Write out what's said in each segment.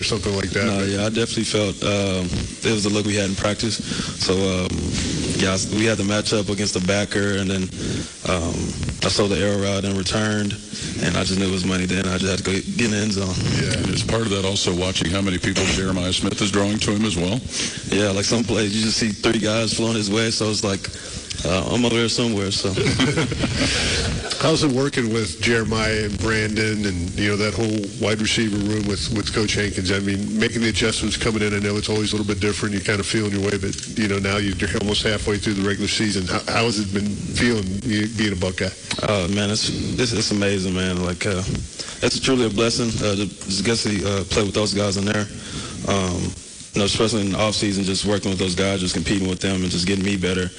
something like that. No, yeah, I definitely felt it was the look we had in practice. So, yeah, we had the matchup against the backer, and then I saw the arrow route and returned, and I just knew it was money then. I just had to go get in the end zone. Yeah, and as part of that, also watching how many people Jeremiah Smith is drawing to him as well. Yeah, like some plays, you just see 3 guys flowing his way, so it's like I'm over there somewhere. So, how's it working with Jeremiah and Brandon and that whole wide receiver room with Coach Hankins? I mean, making the adjustments coming in. I know it's always a little bit different. You're kind of feeling your way, but now you're almost halfway through the regular season. How has it been feeling being a Buckeye? Oh man, it's amazing, man. Like it's truly a blessing to just get to play with those guys in there. Especially in the off season, just working with those guys, just competing with them, and just getting me better.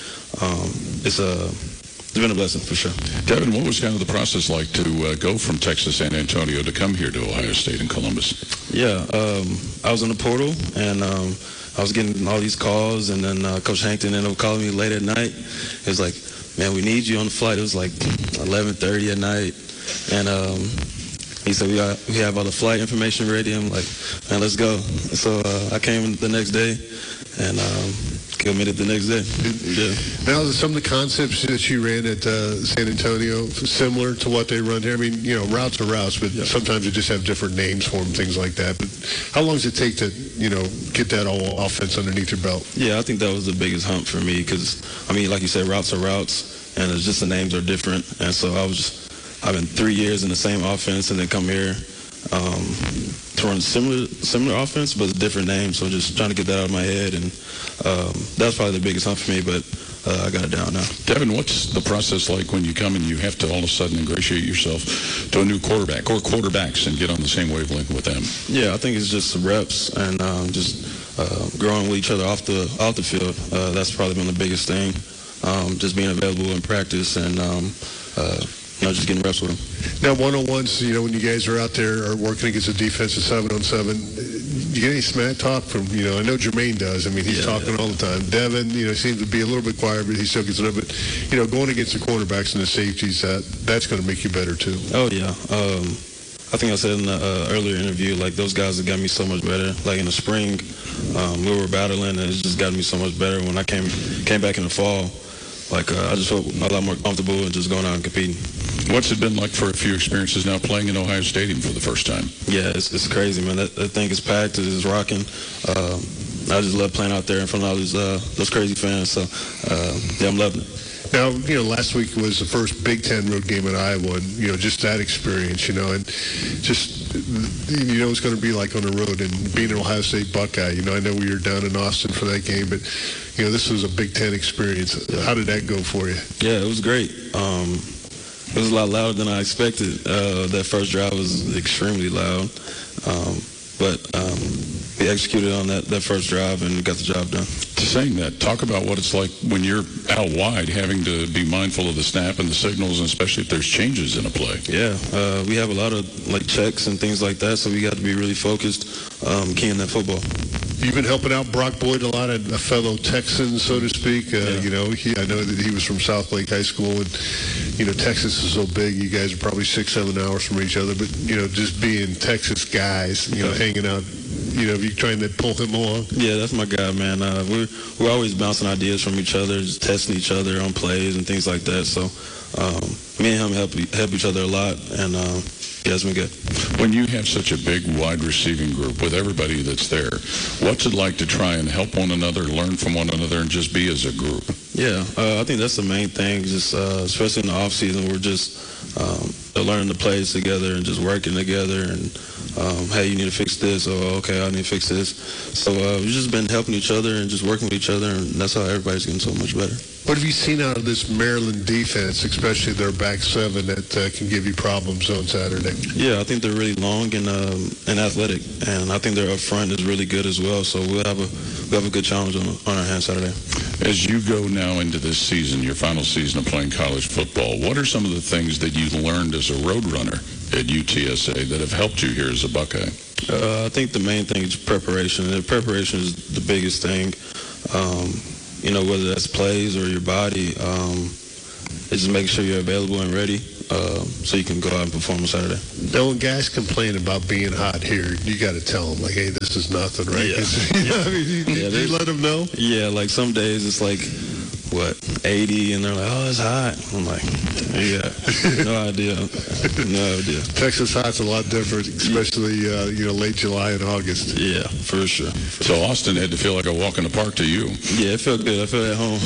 It's been a blessing for sure. Devin, what was kind of the process like to go from Texas San Antonio to come here to Ohio State and Columbus? Yeah, I was in the portal, and I was getting all these calls, and then Coach Hankton ended up calling me late at night. It was like, man, we need you on the flight. It was like 11:30 at night, and he said, we have all the flight information ready. I'm like, man, let's go. So I came the next day and committed the next day. Yeah. Now, some of the concepts that you ran at San Antonio similar to what they run here? I mean, routes are routes, but sometimes you just have different names for them, things like that. But how long does it take to, get that all offense underneath your belt? Yeah, I think that was the biggest hump for me because, I mean, like you said, routes are routes, and it's just the names are different. And so I've been 3 years in the same offense and then come here to run similar offense, but different names. So just trying to get that out of my head, and that's probably the biggest hump for me, but I got it down now. Devin, what's the process like when you come and you have to all of a sudden ingratiate yourself to a new quarterback or quarterbacks and get on the same wavelength with them? Yeah, I think it's just reps and just growing with each other off the field. That's probably been the biggest thing. Just being available in practice and just getting reps with them. Now, one-on-ones, when you guys are out there are working against a defense of 7-on-7, you get any smack talk from, I know Jermaine does. I mean, he's talking all the time. Devin, seems to be a little bit quiet, but he still gets it up. But, going against the cornerbacks and the safeties, that's going to make you better, too. Oh, yeah. I think I said in the earlier interview, like, those guys have got me so much better. Like, in the spring, we were battling, and it's just got me so much better. When I came back in the fall, like, I just felt a lot more comfortable and just going out and competing. What's it been like for a few experiences now playing in Ohio Stadium for the first time? Yeah, it's crazy, man. That thing is packed. It's rocking. I just love playing out there in front of all those crazy fans. So, I'm loving it. Now, last week was the first Big Ten road game at Iowa, and, just that experience, and just, it's going to be like on the road and being an Ohio State Buckeye. I know we were down in Austin for that game, but, this was a Big Ten experience. How did that go for you? Yeah, it was great. It was a lot louder than I expected. That first drive was extremely loud. But we executed on that first drive and got the job done. Saying that, talk about what it's like when you're out wide, having to be mindful of the snap and the signals, and especially if there's changes in a play. Yeah, we have a lot of checks and things like that, so we got to be really focused, keying that football. You've been helping out Brock Boyd a lot, a fellow Texan, so to speak. I know that he was from South Lake High School, and Texas is so big. You guys are probably 6-7 hours from each other, but just being Texas guys, hanging out. Are you trying to pull him along? Yeah, that's my guy, man. We're always bouncing ideas from each other, just testing each other on plays and things like that. So me and him help each other a lot, and it's been good. When you have such a big wide receiving group with everybody that's there, what's it like to try and help one another, learn from one another, and just be as a group? Yeah, I think that's the main thing. Just especially in the off season, we're just learning the plays together and just working together. And hey, you need to fix this. Oh, okay, I need to fix this. So we've just been helping each other and just working with each other, and that's how everybody's getting so much better. What have you seen out of this Maryland defense, especially their back seven, that can give you problems on Saturday? Yeah, I think they're really long and athletic, and I think their up front is really good as well. So we'll have a good challenge on our hands Saturday. As you go now into this season, your final season of playing college football, what are some of the things that you learned as a road runner at UTSA that have helped you here as a Buckeye? I think the main thing is preparation. And preparation is the biggest thing. Whether that's plays or your body, it's just making sure you're available and ready. so you can go out and perform on Saturday. Now, when guys complain about being hot here, you got to tell them, like, hey, this is nothing, right? Yeah. 'Cause, you know, I mean, you let them know. Yeah, like some days it's like, 80, and they're like, oh, it's hot. I'm like, yeah, no idea. Texas hot's a lot different, especially, late July and August. Yeah, for sure. So Austin had to feel like a walk in the park to you. Yeah, it felt good. I felt at home.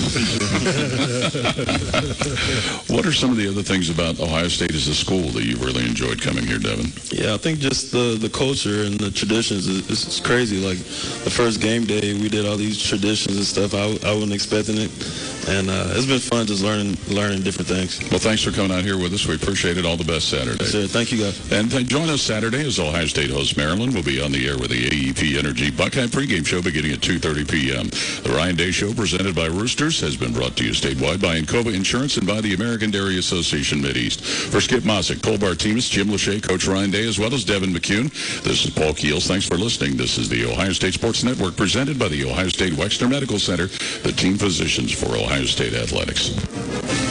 What are some of the other things about Ohio State as a school that you really enjoyed coming here, Devin? Yeah, I think just the culture and the traditions is crazy. Like the first game day, we did all these traditions and stuff. I wasn't expecting it. And it's been fun just learning different things. Well, thanks for coming out here with us. We appreciate it. All the best Saturday. Yes, sir. Thank you, guys. And join us Saturday as Ohio State hosts Maryland. We'll be on the air with the AEP Energy Buckeye pregame show beginning at 2:30 p.m. The Ryan Day Show, presented by Roosters, has been brought to you statewide by Encova Insurance and by the American Dairy Association Mideast. For Skip Mosick, Cole Bartemus, Jim Lachey, Coach Ryan Day, as well as Devin McCune, this is Paul Keels. Thanks for listening. This is the Ohio State Sports Network, presented by the Ohio State Wexner Medical Center, the team physicians for Ohio State Athletics.